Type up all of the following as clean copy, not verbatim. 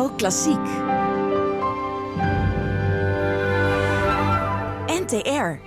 NPO Klassiek. NTR.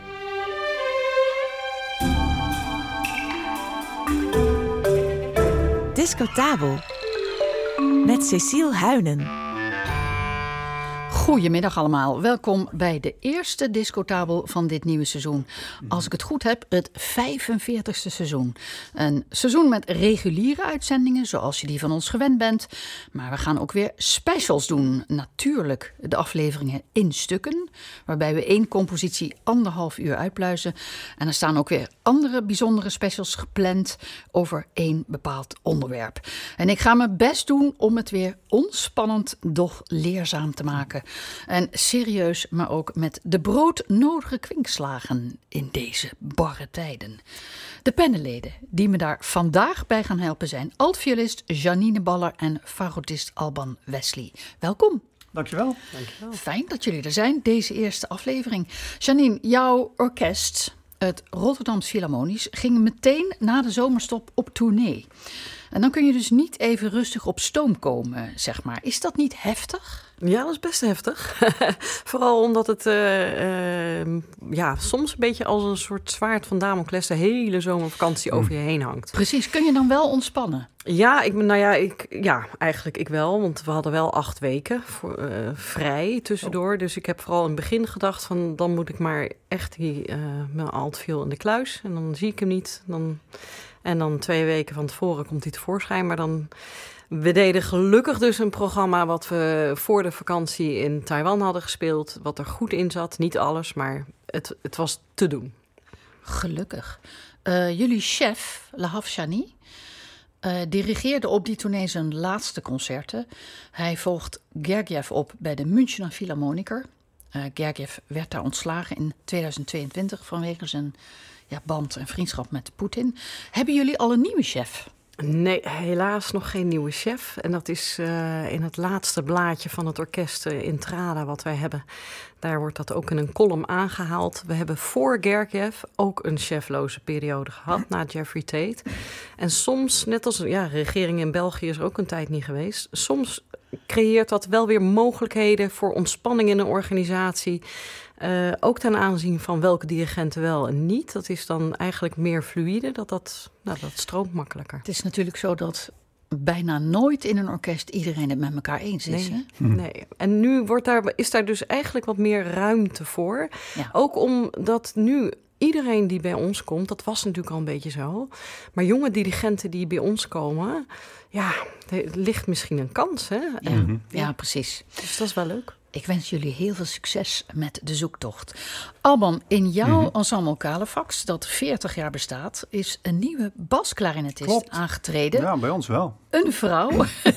Discotabel. Met Cecile Huynen. Goedemiddag allemaal. Welkom bij de eerste discotabel van dit nieuwe seizoen. Als ik het goed heb, het 45e seizoen. Een seizoen met reguliere uitzendingen, zoals je die van ons gewend bent. Maar we gaan ook weer specials doen. Natuurlijk de afleveringen in stukken, waarbij we 1 compositie 1,5 uur uitpluizen. En er staan ook weer andere bijzondere specials gepland over 1 bepaald onderwerp. En ik ga mijn best doen om het weer ontspannend, doch leerzaam te maken. En serieus, maar ook met de broodnodige kwinkslagen in deze barre tijden. De panelleden die me daar vandaag bij gaan helpen zijn altviolist Janine Baller en fagotist Alban Wesley. Welkom. Dankjewel. Fijn dat jullie er zijn, deze eerste aflevering. Janine, jouw orkest, het Rotterdams Philharmonisch, ging meteen na de zomerstop op tournee. En dan kun je dus niet even rustig op stoom komen, zeg maar. Is dat niet heftig? Ja, dat is best heftig. Vooral omdat het soms een beetje als een soort zwaard van Damocles de hele zomervakantie over je heen hangt. Precies. Kun je dan wel ontspannen? Ja, eigenlijk ik wel. Want we hadden wel 8 weken vrij tussendoor. Dus ik heb vooral in het begin gedacht van dan moet ik maar echt mijn altviol in de kluis. En dan zie ik hem niet. En dan 2 weken van tevoren komt hij tevoorschijn. Maar we deden gelukkig dus een programma wat we voor de vakantie in Taiwan hadden gespeeld. Wat er goed in zat. Niet alles, maar het was te doen. Gelukkig. Jullie chef, Lahav Shani, dirigeerde op die tournee zijn laatste concerten. Hij volgt Gergiev op bij de Münchener Philharmoniker. Gergiev werd daar ontslagen in 2022 vanwege zijn band en vriendschap met Poetin. Hebben jullie al een nieuwe chef? Nee, helaas nog geen nieuwe chef. En dat is in het laatste blaadje van het orkest Intrada wat wij hebben. Daar wordt dat ook in een column aangehaald. We hebben voor Gergiev ook een chefloze periode gehad na Jeffrey Tate. En soms, net als regering in België is er ook een tijd niet geweest. Soms creëert dat wel weer mogelijkheden voor ontspanning in een organisatie. Ook ten aanzien van welke dirigenten wel en niet. Dat is dan eigenlijk meer fluïde. Dat stroomt makkelijker. Het is natuurlijk zo dat bijna nooit in een orkest iedereen het met elkaar eens is. Nee, hè? nee. En nu is daar dus eigenlijk wat meer ruimte voor. Ja. Ook omdat nu iedereen die bij ons komt, dat was natuurlijk al een beetje zo. Maar jonge dirigenten die bij ons komen, er ligt misschien een kans. Hè? Ja, precies. Dus dat is wel leuk. Ik wens jullie heel veel succes met de zoektocht. Alban, in jouw ensemble Calefax, dat 40 jaar bestaat, is een nieuwe basklarinetist aangetreden. Ja, bij ons wel. Een vrouw.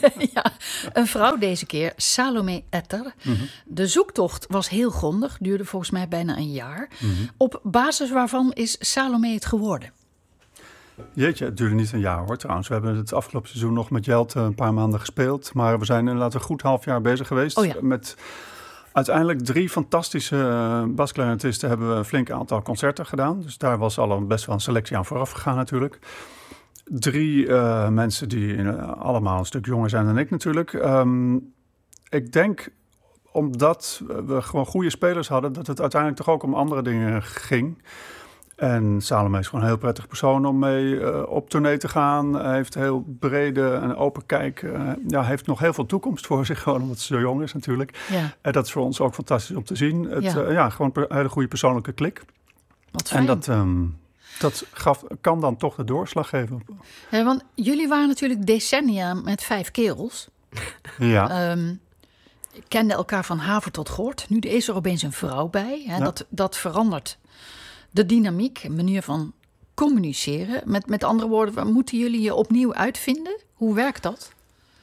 Een vrouw deze keer, Salome Etter. De zoektocht was heel grondig, duurde volgens mij bijna een jaar. Op basis waarvan is Salome het geworden? Jeetje, het duurde niet een jaar hoor trouwens. We hebben het afgelopen seizoen nog met Jelte een paar maanden gespeeld. Maar we zijn inderdaad een goed half jaar bezig geweest. Met uiteindelijk 3 fantastische basklarinetisten hebben we een flink aantal concerten gedaan. Dus daar was al best wel een selectie aan vooraf gegaan natuurlijk. 3 mensen die allemaal een stuk jonger zijn dan ik natuurlijk. Ik denk omdat we gewoon goede spelers hadden, dat het uiteindelijk toch ook om andere dingen ging. En Salome is gewoon een heel prettig persoon om mee op tournee te gaan. Hij heeft een heel brede en open kijk. Hij heeft nog heel veel toekomst voor zich, gewoon omdat ze zo jong is natuurlijk. Ja. En dat is voor ons ook fantastisch om te zien. Gewoon een hele goede persoonlijke klik. Wat fijn. En dat kan dan toch de doorslag geven. Ja, want jullie waren natuurlijk decennia met 5 kerels. Ja. Kenden elkaar van haver tot gort. Nu is er opeens een vrouw bij. Hè? Ja. Dat verandert de dynamiek, een manier van communiceren. Met andere woorden, moeten jullie je opnieuw uitvinden? Hoe werkt dat?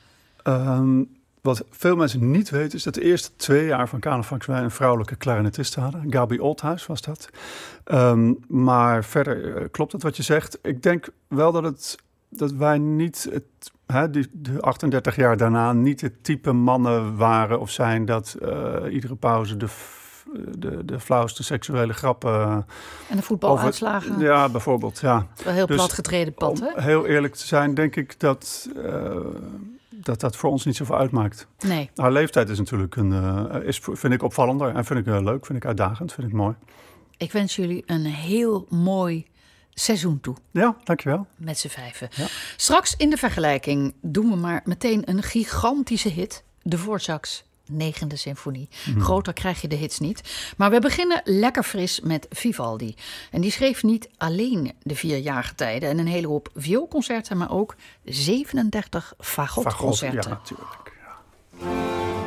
Wat veel mensen niet weten is dat de eerste 2 jaar van Calefax wij een vrouwelijke clarinetist hadden. Gabi Oldhuis was dat. Maar verder klopt het wat je zegt. Ik denk wel dat wij niet de 38 jaar daarna niet het type mannen waren of zijn dat iedere pauze de flauwste seksuele grappen. En de voetbaluitslagen. Ja, bijvoorbeeld, ja. Wel heel plat getreden pad, hè? Om heel eerlijk te zijn, denk ik dat dat voor ons niet zoveel uitmaakt. Nee. Haar leeftijd is natuurlijk vind ik opvallender en vind ik leuk, vind ik uitdagend, vind ik mooi. Ik wens jullie een heel mooi seizoen toe. Ja, dankjewel. Met z'n vijven. Ja. Straks in de vergelijking doen we maar meteen een gigantische hit. De Dvořák's 9e symfonie. Groter krijg je de hits niet. Maar we beginnen lekker fris met Vivaldi. En die schreef niet alleen de 4 jaargetijden en een hele hoop vioolconcerten, maar ook 37 fagotconcerten. Ja, natuurlijk.